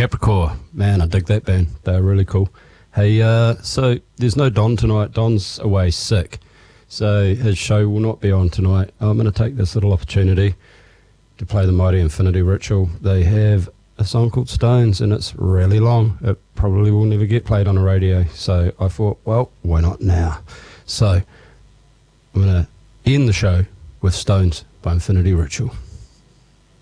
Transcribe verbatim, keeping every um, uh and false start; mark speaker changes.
Speaker 1: Capricorn. Man, I dig that band. They're really cool. Hey, uh, so there's no Don tonight. Don's away sick, so his show will not be on tonight. I'm going to take this little opportunity to play the Mighty Infinity Ritual. They have a song called Stones, and it's really long. It probably will never get played on a radio, so I thought, well, why not now? So I'm going to end the show with Stones by Infinity Ritual.